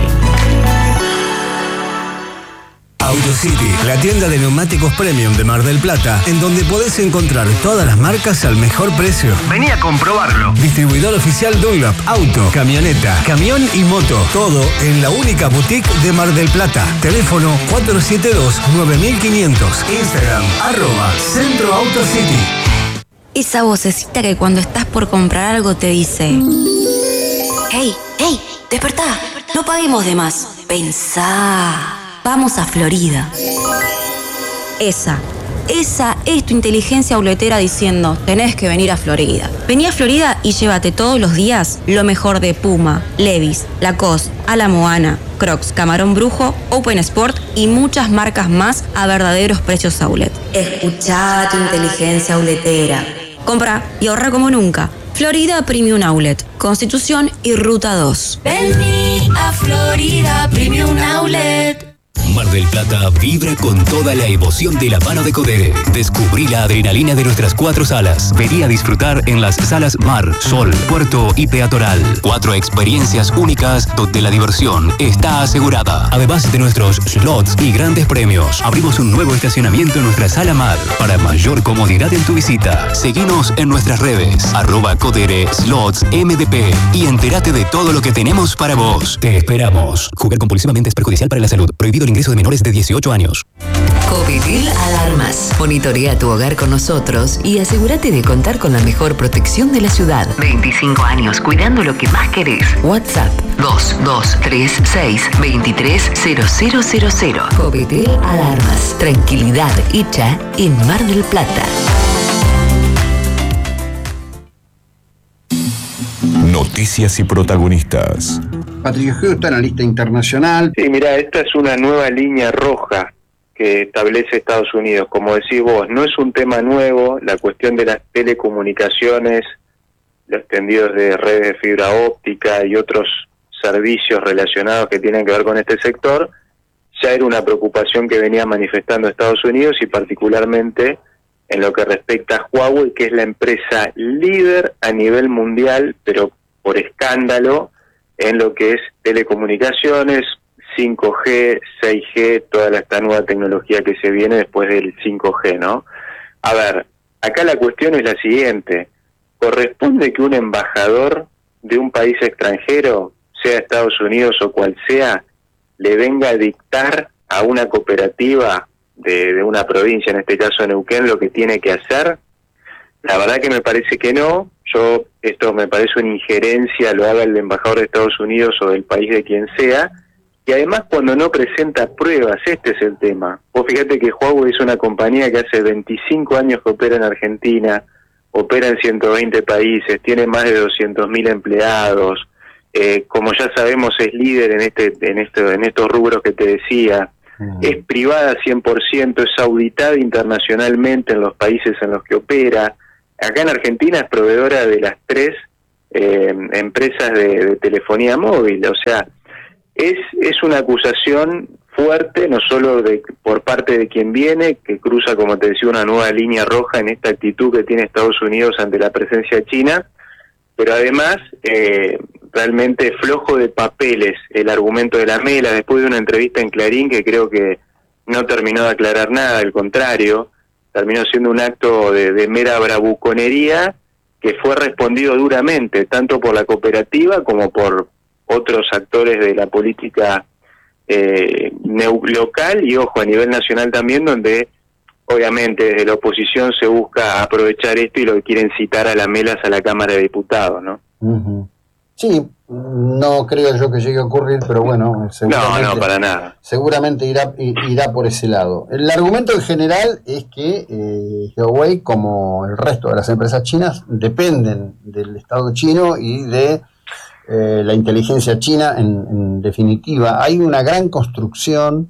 AutoCity, la tienda de neumáticos premium de Mar del Plata, en donde podés encontrar todas las marcas al mejor precio. Vení a comprobarlo. Distribuidor oficial Dunlop, auto, camioneta, camión y moto. Todo en la única boutique de Mar del Plata. Teléfono 472-9500. Instagram @centroautocity. Esa vocecita que cuando estás por comprar algo te dice: hey, despertá, no paguemos de más. Pensá. Vamos a Florida. Esa es tu inteligencia auletera diciendo: tenés que venir a Florida. Vení a Florida y llévate todos los días lo mejor de Puma, Levi's, Lacoste, A la Moana, Crocs, Camarón Brujo, Open Sport y muchas marcas más a verdaderos precios outlet. Escuchá tu inteligencia auletera. Compra y ahorra como nunca. Florida Premium Outlet, Constitución y Ruta 2. Vení a Florida Premium Outlet. Mar del Plata vibra con toda la emoción de la mano de Codere. Descubrí la adrenalina de nuestras 4 salas. Vení a disfrutar en las salas Mar, Sol, Puerto y Peatonal. 4 experiencias únicas donde la diversión está asegurada. Además de nuestros slots y grandes premios, abrimos un nuevo estacionamiento en nuestra sala Mar para mayor comodidad en tu visita. Seguinos en nuestras redes @Codere Slots MDP y entérate de todo lo que tenemos para vos. Te esperamos. Jugar compulsivamente es perjudicial para la salud. Prohibido el ingreso de menores de 18 años. Covitil Alarmas. Monitorea tu hogar con nosotros y asegúrate de contar con la mejor protección de la ciudad. 25 años cuidando lo que más querés. WhatsApp 2236230000. Covitil Alarmas. Tranquilidad hecha en Mar del Plata. Noticias y protagonistas. Patricio Houston, analista internacional. Sí, mira, esta es una nueva línea roja que establece Estados Unidos. Como decís vos, no es un tema nuevo, la cuestión de las telecomunicaciones, los tendidos de redes de fibra óptica y otros servicios relacionados que tienen que ver con este sector, ya era una preocupación que venía manifestando Estados Unidos y particularmente en lo que respecta a Huawei, que es la empresa líder a nivel mundial, pero por escándalo, en lo que es telecomunicaciones, 5G, 6G, toda esta nueva tecnología que se viene después del 5G, ¿no? A ver, acá la cuestión es la siguiente: ¿corresponde que un embajador de un país extranjero, sea Estados Unidos o cual sea, le venga a dictar a una cooperativa de una provincia, en este caso Neuquén, lo que tiene que hacer? La verdad que me parece que no. Esto me parece una injerencia, lo haga el embajador de Estados Unidos o del país de quien sea, y además cuando no presenta pruebas, este es el tema. Vos fíjate que Huawei es una compañía que hace 25 años que opera en Argentina, opera en 120 países, tiene más de 200.000 empleados, como ya sabemos es líder en estos rubros que te decía, es privada 100%, es auditada internacionalmente en los países en los que opera. Acá en Argentina es proveedora de las 3 empresas de telefonía móvil, o sea, es una acusación fuerte, no solo por parte de quien viene, que cruza, como te decía, una nueva línea roja en esta actitud que tiene Estados Unidos ante la presencia china, pero además realmente flojo de papeles el argumento de la Mela, después de una entrevista en Clarín que creo que no terminó de aclarar nada, al contrario, terminó siendo un acto de mera bravuconería que fue respondido duramente, tanto por la cooperativa como por otros actores de la política local y, ojo, a nivel nacional también, donde obviamente desde la oposición se busca aprovechar esto y lo que quieren citar a la Melas a la Cámara de Diputados, ¿no? Sí, no creo yo que llegue a ocurrir, pero bueno, seguramente, no, para nada. Seguramente irá por ese lado. El argumento en general es que Huawei, como el resto de las empresas chinas, dependen del Estado chino y de la inteligencia china en definitiva. Hay una gran construcción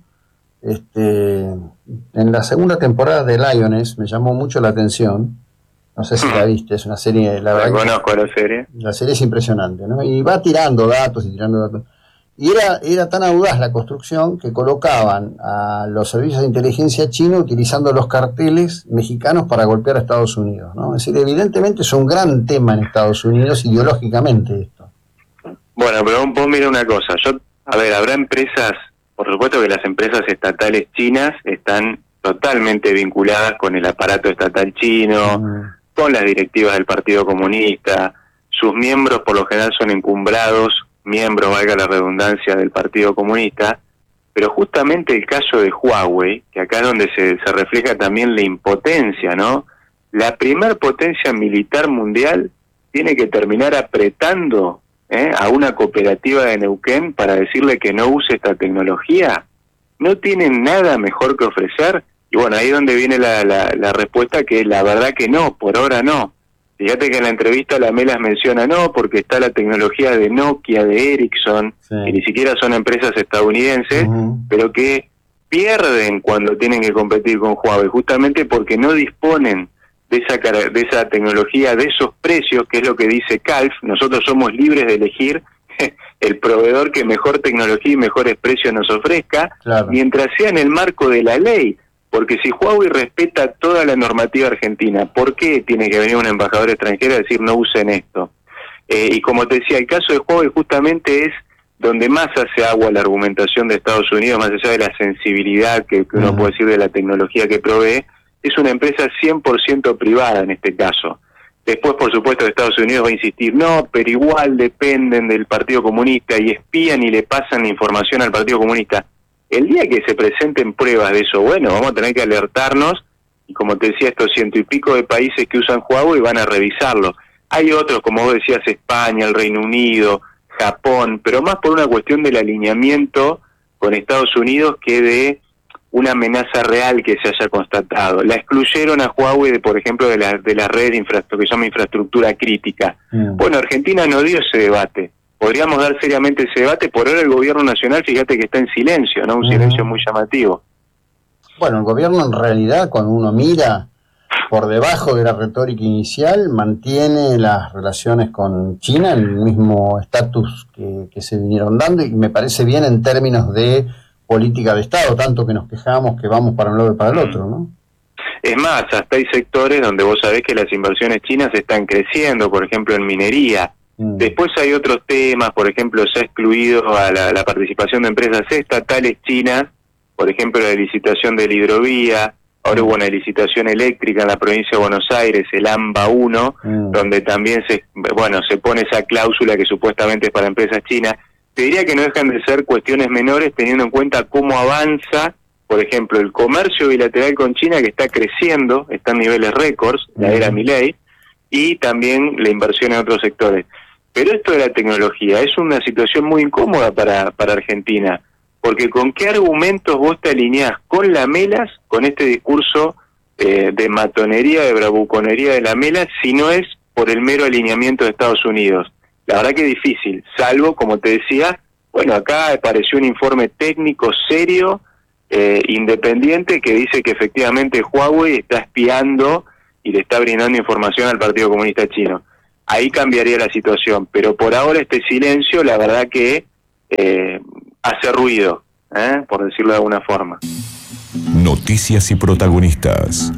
en la segunda temporada de Lioness, me llamó mucho la atención. No sé si la viste, es una serie... La conozco la serie. La serie es impresionante, ¿no? Y va tirando datos y tirando datos. Y era tan audaz la construcción que colocaban a los servicios de inteligencia chinos utilizando los carteles mexicanos para golpear a Estados Unidos, ¿no? Es decir, evidentemente es un gran tema en Estados Unidos ideológicamente esto. Bueno, pero vos mira una cosa. Habrá empresas, por supuesto que las empresas estatales chinas están totalmente vinculadas con el aparato estatal chino, con las directivas del Partido Comunista. Sus miembros por lo general son encumbrados, miembros, valga la redundancia, del Partido Comunista, pero justamente el caso de Huawei, que acá es donde se refleja también la impotencia, ¿no? La primer potencia militar mundial tiene que terminar apretando a una cooperativa de Neuquén para decirle que no use esta tecnología. No tienen nada mejor que ofrecer. Y bueno, ahí es donde viene la respuesta, que la verdad que no, por ahora no. Fíjate que en la entrevista la Melas menciona no, porque está la tecnología de Nokia, de Ericsson, que ni siquiera son empresas estadounidenses, pero que pierden cuando tienen que competir con Huawei, justamente porque no disponen de esa tecnología, de esos precios, que es lo que dice Calf. Nosotros somos libres de elegir el proveedor que mejor tecnología y mejores precios nos ofrezca, mientras sea en el marco de la ley. Porque si Huawei respeta toda la normativa argentina, ¿por qué tiene que venir un embajador extranjero a decir no usen esto? Y como te decía, el caso de Huawei justamente es donde más hace agua la argumentación de Estados Unidos, más allá de la sensibilidad que uno puede decir de la tecnología que provee. Es una empresa 100% privada en este caso. Después, por supuesto, Estados Unidos va a insistir, no, pero igual dependen del Partido Comunista y espían y le pasan información al Partido Comunista. El día que se presenten pruebas de eso, bueno, vamos a tener que alertarnos, y como te decía, estos 100 y pico de países que usan Huawei van a revisarlo. Hay otros, como vos decías, España, el Reino Unido, Japón, pero más por una cuestión del alineamiento con Estados Unidos que de una amenaza real que se haya constatado. La excluyeron a Huawei, por ejemplo, de las redes que se llama infraestructura crítica. Bueno, Argentina no dio ese debate. Podríamos dar seriamente ese debate. Por ahora el gobierno nacional, fíjate que está en silencio, ¿no? Un silencio muy llamativo. Bueno, el gobierno en realidad, cuando uno mira por debajo de la retórica inicial, mantiene las relaciones con China en el mismo estatus que se vinieron dando, y me parece bien en términos de política de Estado, tanto que nos quejamos que vamos para un lado y para el otro, ¿no? Es más, hasta hay sectores donde vos sabés que las inversiones chinas están creciendo, por ejemplo en minería. Después hay otros temas, por ejemplo, se ha excluido a la participación de empresas estatales chinas, por ejemplo la licitación de la hidrovía. Ahora hubo una licitación eléctrica en la provincia de Buenos Aires, el AMBA 1, donde también se pone esa cláusula que supuestamente es para empresas chinas. Te diría que no dejan de ser cuestiones menores teniendo en cuenta cómo avanza, por ejemplo, el comercio bilateral con China, que está creciendo, está en niveles récords, la era Milei, y también la inversión en otros sectores. Pero esto de la tecnología es una situación muy incómoda para Argentina, porque ¿con qué argumentos vos te alineás con Lamelas, con este discurso de matonería, de bravuconería de Lamelas, si no es por el mero alineamiento de Estados Unidos? La verdad que es difícil, salvo, como te decía, bueno, acá apareció un informe técnico serio, independiente, que dice que efectivamente Huawei está espiando y le está brindando información al Partido Comunista Chino. Ahí cambiaría la situación, pero por ahora este silencio, la verdad que hace ruido, por decirlo de alguna forma. Noticias y protagonistas.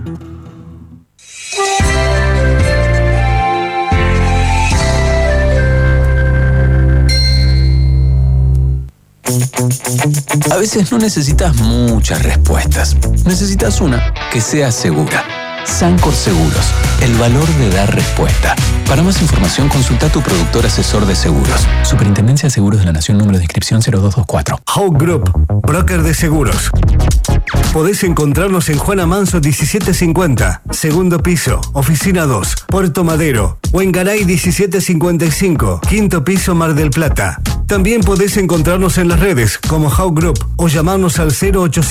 A veces no necesitas muchas respuestas. Necesitas una que sea segura. Sancor Seguros, el valor de dar respuesta. Para más información, consulta a tu productor asesor de seguros. Superintendencia de Seguros de la Nación, número de inscripción 0224. Hawk Group, broker de seguros. Podés encontrarnos en Juana Manso 1750, segundo piso, oficina 2, Puerto Madero, o en Garay 1755, quinto piso, Mar del Plata. También podés encontrarnos en las redes como Hawk Group o llamarnos al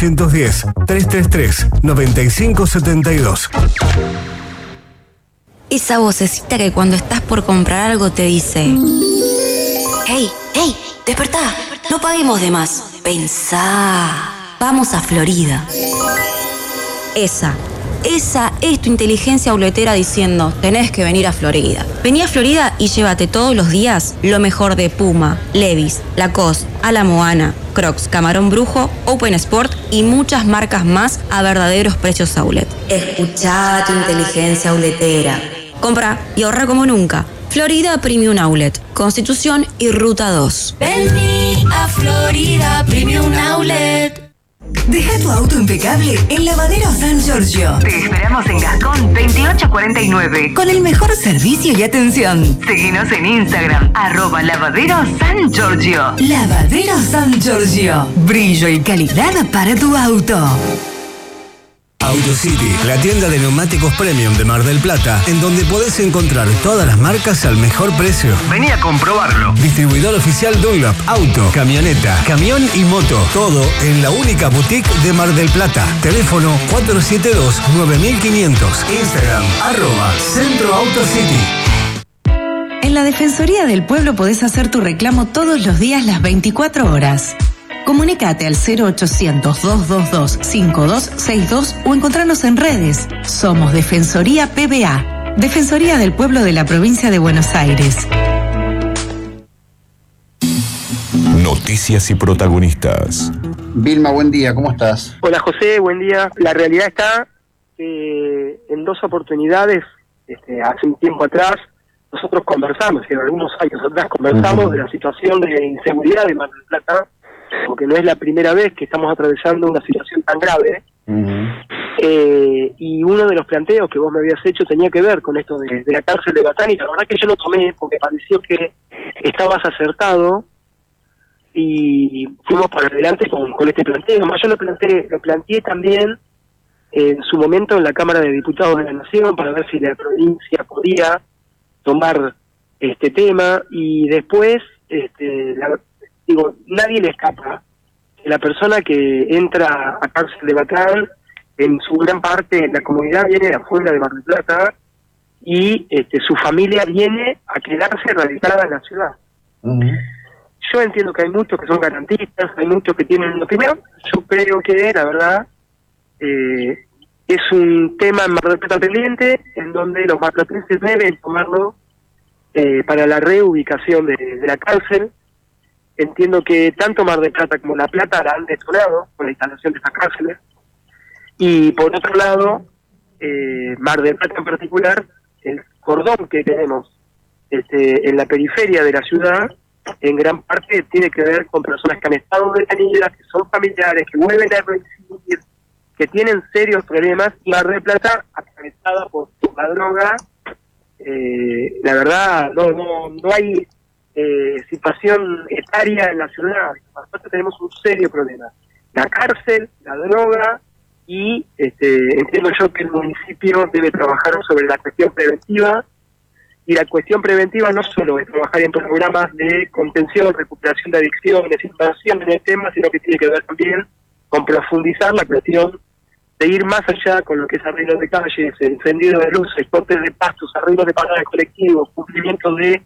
0810-333-9572. Esa vocecita que cuando estás por comprar algo te dice: ¡Hey, hey, despertá! No paguemos de más. Pensá. Vamos a Florida. Esa es tu inteligencia auletera diciendo: tenés que venir a Florida. Vení a Florida y llévate todos los días lo mejor de Puma, Levi's, Lacoste, A la Moana, Crocs, Camarón Brujo, Open Sport y muchas marcas más a verdaderos precios outlet. Escuchá tu inteligencia auletera. Compra y ahorra como nunca. Florida Premium Outlet, Constitución y Ruta 2. Vení a Florida Premium Outlet. Deja tu auto impecable en Lavadero San Giorgio. Te esperamos en Gascón 2849 con el mejor servicio y atención. Seguinos en Instagram, @Lavadero San Giorgio. Lavadero San Giorgio. Brillo y calidad para tu auto. AutoCity, la tienda de neumáticos premium de Mar del Plata, en donde podés encontrar todas las marcas al mejor precio. Vení a comprobarlo. Distribuidor oficial Dunlop, auto, camioneta, camión y moto. Todo en la única boutique de Mar del Plata. Teléfono 472-9500. Instagram, @Centro AutoCity. En la Defensoría del Pueblo podés hacer tu reclamo todos los días, las 24 horas. Comunícate al 0800-222-5262 o encontrarnos en redes. Somos Defensoría PBA, Defensoría del Pueblo de la Provincia de Buenos Aires. Noticias y protagonistas. Vilma, buen día, ¿cómo estás? Hola José, buen día. La realidad está que en dos oportunidades, hace un tiempo atrás, nosotros conversamos, en algunos años atrás conversamos de la situación de inseguridad de Mar del Plata, porque no es la primera vez que estamos atravesando una situación tan grave. Y uno de los planteos que vos me habías hecho tenía que ver con esto de la cárcel de Batán, y la verdad que yo lo tomé porque pareció que estabas acertado y fuimos para adelante con este planteo. Además yo lo planteé también en su momento en la Cámara de Diputados de la Nación para ver si la provincia podía tomar este tema, y después nadie le escapa que la persona que entra a cárcel de Batán, en su gran parte la comunidad viene de afuera de Mar del Plata y su familia viene a quedarse radicada en la ciudad. Yo entiendo que hay muchos que son garantistas, hay muchos que tienen una opinión. Yo creo que la verdad es un tema en Mar del Plata pendiente, en donde los marplatenses deben tomarlo para la reubicación de la cárcel. Entiendo que tanto Mar del Plata como La Plata la han detonado con la instalación de estas cárceles. Y por otro lado, Mar del Plata en particular, el cordón que tenemos en la periferia de la ciudad, en gran parte tiene que ver con personas que han estado detenidas, que son familiares, que vuelven a reincidir, que tienen serios problemas, y Mar del Plata, atravesada por la droga, la verdad no hay situación etaria en la ciudad. Nosotros tenemos un serio problema: la cárcel, la droga, y entiendo yo que el municipio debe trabajar sobre la cuestión preventiva Y la cuestión preventiva no solo es trabajar en programas de contención, recuperación de adicciones, inversión en el tema, sino que tiene que ver también con profundizar la cuestión de ir más allá con lo que es arreglos de calles, encendido de luces, cortes de pastos, arreglos de paradas colectivos, cumplimiento de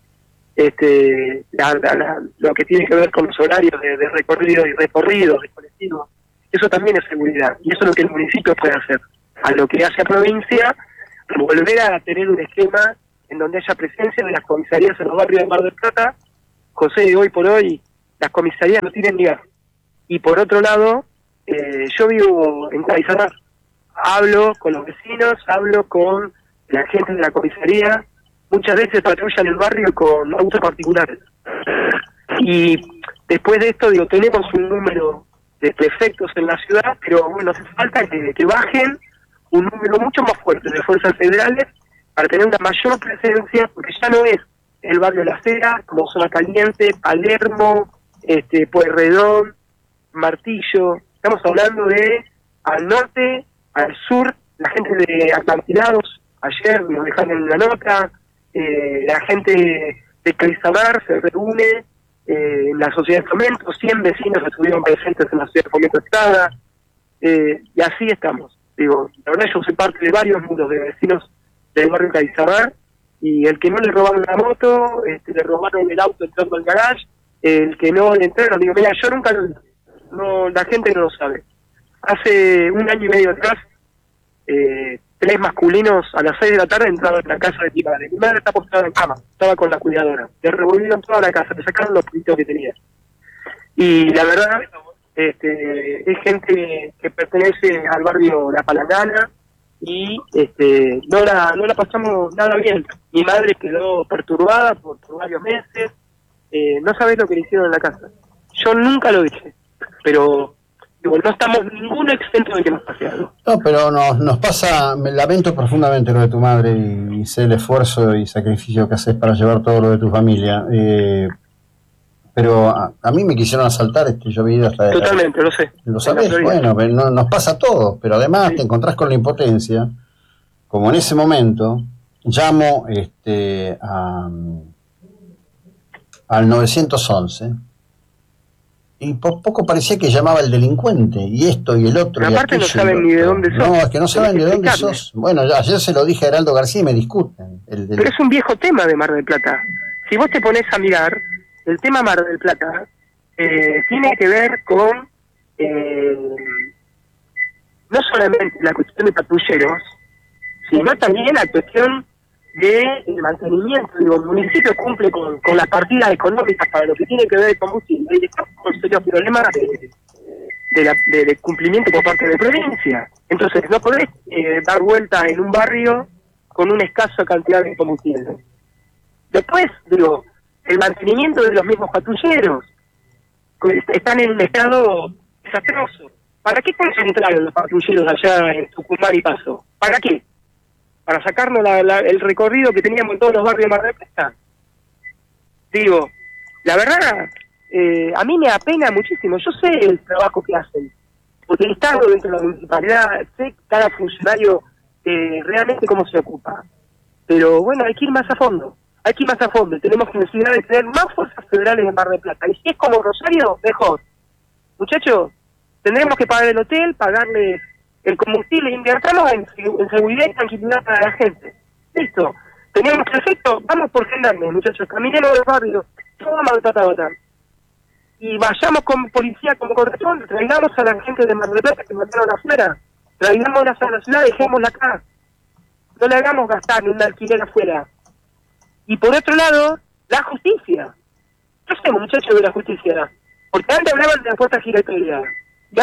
lo que tiene que ver con los horarios de recorrido y recorridos de colectivos. Eso también es seguridad, y eso es lo que el municipio puede hacer. A lo que hace a provincia, volver a tener un esquema en donde haya presencia de las comisarías en los barrios de Mar del Plata. José, hoy por hoy las comisarías no tienen ni gas. Y por otro lado, yo vivo en Caizanar, hablo con los vecinos, hablo con la gente de la comisaría, muchas veces patrullan el barrio con autos particulares. Y después de esto, digo, tenemos un número de prefectos en la ciudad, pero bueno, hace falta que bajen un número mucho más fuerte de fuerzas federales para tener una mayor presencia, porque ya no es el barrio La Cera, como Zona Caliente, Palermo, Pueyrredón, Martillo. Estamos hablando de al norte, al sur, la gente de Acantilados, ayer nos dejaron en una nota, la gente de Caizanar se reúne en la sociedad de fomento, 100 vecinos estuvieron presentes en la sociedad de fomento Estrada, y así estamos. Digo, la verdad yo soy parte de varios mundos de vecinos del barrio Caizanar, y el que no le robaron la moto, le robaron el auto entrando al garage, el que no le entraron, digo, mira, yo nunca lo dije. No, la gente no lo sabe. Hace un año y medio atrás, 3 masculinos a las 6 de la tarde entraron en la casa de mi madre. Mi madre está postrada en cama, estaba con la cuidadora. Le revolvieron toda la casa, le sacaron los peditos que tenía. Y la verdad, es gente que pertenece al barrio La Palangana y no la pasamos nada bien. Mi madre quedó perturbada por varios meses. No sabés lo que le hicieron en la casa. Yo nunca lo dije, pero digo, no estamos ninguno exento de que nos pase algo. No, pero nos pasa, me lamento profundamente lo de tu madre y sé el esfuerzo y sacrificio que haces para llevar todo lo de tu familia. Pero a mí me quisieron asaltar, yo vi hasta... Totalmente, lo sé. Lo sabés, bueno, no, nos pasa a todos, pero además sí. Te encontrás con la impotencia, como en ese momento, llamo al 911, y por poco parecía que llamaba el delincuente, y esto y el otro. Pero y aparte no saben ni de dónde sos. No, es que no saben de dónde sos. Bueno, ayer se lo dije a Heraldo García y me discuten. Pero es un viejo tema de Mar del Plata. Si vos te pones a mirar, el tema Mar del Plata tiene que ver con no solamente la cuestión de patrulleros, sino también la cuestión de mantenimiento. Digo, el municipio cumple con las partidas económicas para lo que tiene que ver el combustible, y estamos con serios problemas de cumplimiento por parte de provincia. Entonces no podés dar vuelta en un barrio con una escasa cantidad de combustible. Después, digo, el mantenimiento de los mismos patrulleros están en un estado desastroso. ¿Para qué concentraron los patrulleros allá en Tucumán y Paso? ¿Para qué? ¿Para sacarnos el recorrido que teníamos en todos los barrios de Mar del Plata? Digo, la verdad, a mí me apena muchísimo. Yo sé el trabajo que hacen, porque he estado dentro de la municipalidad, sé cada funcionario realmente cómo se ocupa. Pero bueno, hay que ir más a fondo. Hay que ir más a fondo. Tenemos necesidad de tener más fuerzas federales en Mar del Plata. Y si es como Rosario, mejor. Muchachos, tendremos que pagar el hotel, pagarles el combustible, invirtamos en seguridad y tranquilidad para la gente. Listo. Teníamos perfecto, vamos por Gendarmes, muchachos, caminemos los barrios, todo Mar del Plata a votar. Y vayamos con policía como corresponde, traigamos a la gente de Mar del Plata que mataron afuera, traigámoslas a la ciudad, dejémosla acá. No le hagamos gastar un alquiler afuera. Y por otro lado, la justicia. ¿Qué hacemos, muchachos, de la justicia? Porque antes hablaban de la puerta giratoria. Y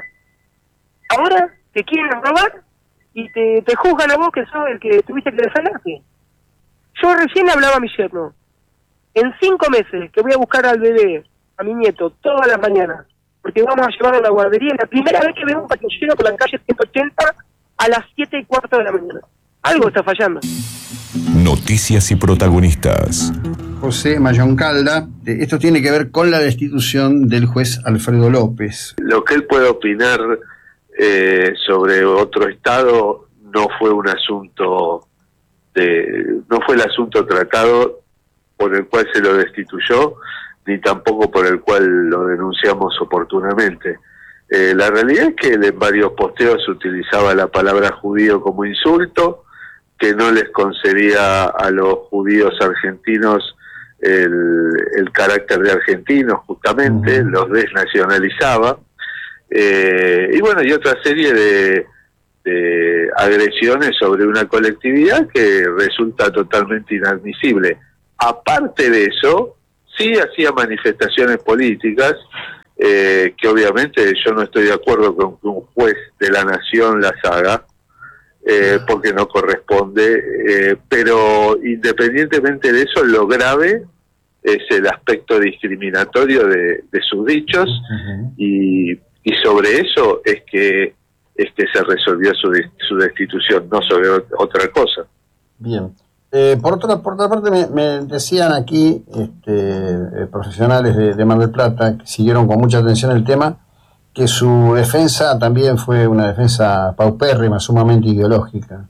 ahora te quieren robar y te juzgan a vos que sos el que tuviste que defenderte. Yo recién hablaba a mi yerno. En 5 meses que voy a buscar al bebé, a mi nieto, todas las mañanas, porque vamos a llevarlo a la guardería, es la primera vez que veo un patrullero por la calle 180 a las 7:15 de la mañana. Algo está fallando. Noticias y protagonistas. José Mayoncalda, esto tiene que ver con la destitución del juez Alfredo López. Lo que él puede opinar sobre otro estado no fue un asunto no fue el asunto tratado por el cual se lo destituyó, ni tampoco por el cual lo denunciamos oportunamente. La realidad es que en varios posteos se utilizaba la palabra judío como insulto, que no les concedía a los judíos argentinos el carácter de argentinos, justamente, los desnacionalizaba, y bueno, y otra serie de agresiones sobre una colectividad que resulta totalmente inadmisible. Aparte de eso, sí hacía manifestaciones políticas, que obviamente yo no estoy de acuerdo con que un juez de la nación las haga, porque no corresponde, pero independientemente de eso, lo grave es el aspecto discriminatorio de sus dichos, y sobre eso es que se resolvió su destitución, no sobre otra cosa. Bien. Por otra parte, me decían aquí profesionales de Mar del Plata, que siguieron con mucha atención el tema, que su defensa también fue una defensa paupérrima, sumamente ideológica.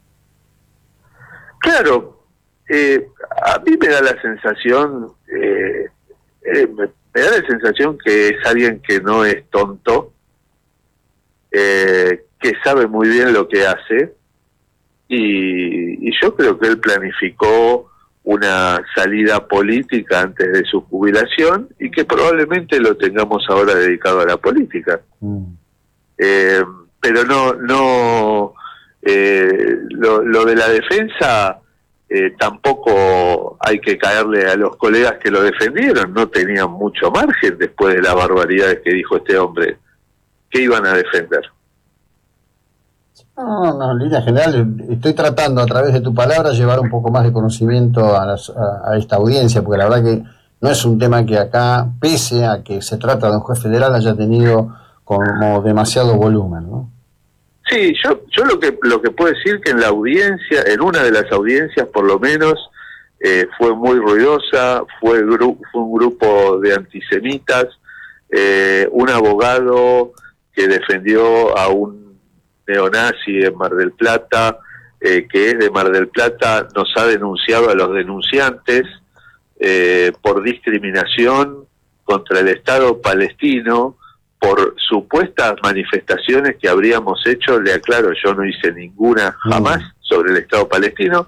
Claro, a mí me da la sensación, me da la sensación que es alguien que no es tonto, que sabe muy bien lo que hace, y yo creo que él planificó una salida política antes de su jubilación y que probablemente lo tengamos ahora dedicado a la política. Pero lo de la defensa tampoco hay que caerle a los colegas que lo defendieron, no tenían mucho margen después de las barbaridades que dijo este hombre. ¿Qué iban a defender? No, en línea general estoy tratando a través de tu palabra llevar un poco más de conocimiento a esta audiencia, porque la verdad que no es un tema que acá, pese a que se trata de un juez federal, haya tenido como demasiado volumen, ¿no? Sí, yo lo que puedo decir que en la audiencia, en una de las audiencias por lo menos, fue muy ruidosa, fue un grupo de antisemitas, un abogado que defendió a un neonazi en Mar del Plata, que es de Mar del Plata, nos ha denunciado a los denunciantes por discriminación contra el Estado palestino, por supuestas manifestaciones que habríamos hecho. Le aclaro, yo no hice ninguna jamás sobre el Estado palestino,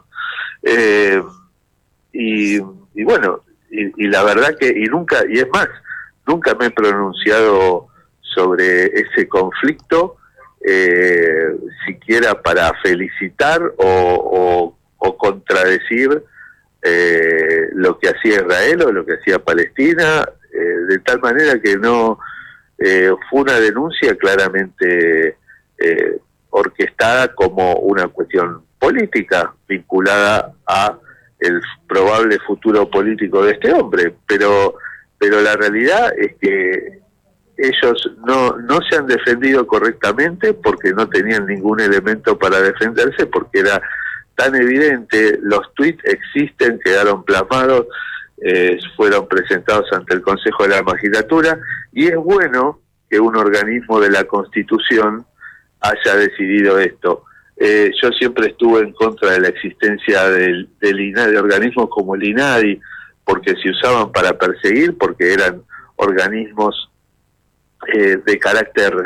y bueno, y la verdad que, y es más, nunca me he pronunciado sobre ese conflicto, siquiera para felicitar o contradecir lo que hacía Israel o lo que hacía Palestina, de tal manera que no fue una denuncia claramente orquestada como una cuestión política vinculada a el probable futuro político de este hombre, pero la realidad es que ellos no se han defendido correctamente porque no tenían ningún elemento para defenderse, porque era tan evidente. Los tuits existen, quedaron plasmados, fueron presentados ante el Consejo de la Magistratura, y es bueno que un organismo de la Constitución haya decidido esto. Yo siempre estuve en contra de la existencia del INADI, de organismos como el INADI, porque se usaban para perseguir, porque eran organismos de carácter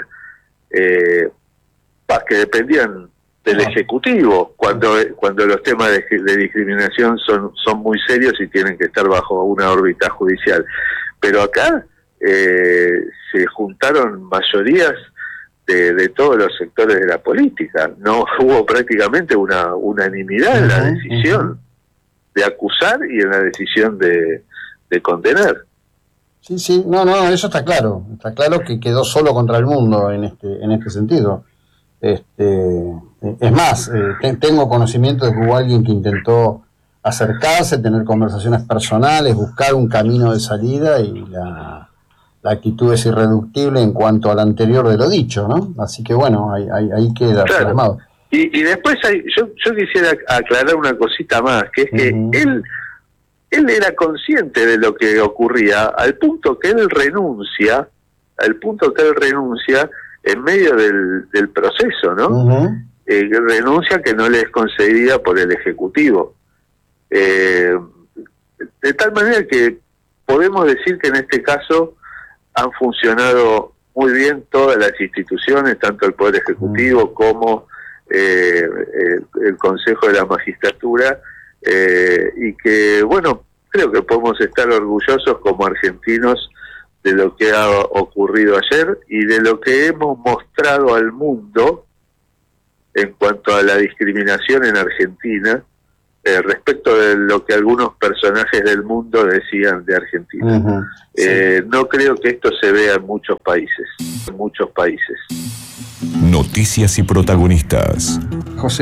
que dependían del Ejecutivo, cuando los temas de discriminación son muy serios y tienen que estar bajo una órbita judicial. Pero acá se juntaron mayorías de todos los sectores de la política. No hubo prácticamente una unanimidad en la decisión de acusar y en la decisión de condenar. Sí, no, eso está claro que quedó solo contra el mundo en este sentido. Es más, tengo conocimiento de que hubo alguien que intentó acercarse, tener conversaciones personales, buscar un camino de salida, y la actitud es irreductible en cuanto al anterior de lo dicho, ¿no? Así que bueno, ahí queda plasmado. Y después yo quisiera aclarar una cosita más, que es que él era consciente de lo que ocurría, al punto que él renuncia en medio del proceso, ¿no? Renuncia que no le es concedida por el Ejecutivo. De tal manera que podemos decir que en este caso han funcionado muy bien todas las instituciones, tanto el Poder Ejecutivo como el Consejo de la Magistratura, y que, bueno, creo que podemos estar orgullosos como argentinos de lo que ha ocurrido ayer y de lo que hemos mostrado al mundo en cuanto a la discriminación en Argentina, respecto de lo que algunos personajes del mundo decían de Argentina. No creo que esto se vea en muchos países. Noticias y protagonistas.